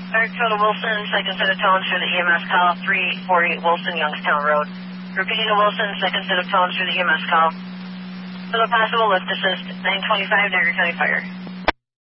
Dakota Wilson, second set of tones for the EMS call, 348 Wilson, Youngstown Road. Repeating to Wilson, second set of tones for the EMS call. For the possible lift assist, 925 Niagara County Fire.